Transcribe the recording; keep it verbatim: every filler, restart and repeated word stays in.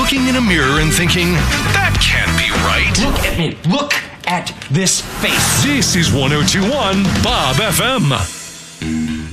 looking in a mirror and thinking, that can't be right? Look at me. Look at this face. This is one oh two point one Bob F M.